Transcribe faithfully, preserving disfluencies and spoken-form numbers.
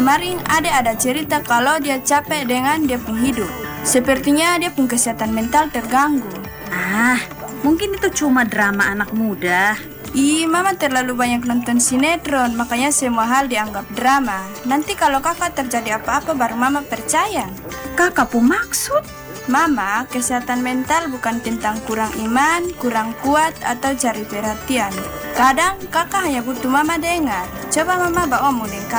kemarin ada ada cerita kalau dia capek dengan dia pun hidup. Sepertinya dia pun kesehatan mental terganggu. Ah, mungkin itu cuma drama anak muda. Ih, Mama terlalu banyak nonton sinetron, makanya semua hal dianggap drama. Nanti kalau kakak terjadi apa-apa baru Mama percaya. Kakak pun maksud? Mama, kesehatan mental bukan tentang kurang iman, kurang kuat, atau cari perhatian. Kadang kakak hanya butuh Mama dengar. Coba Mama bawa omong dengan kakak.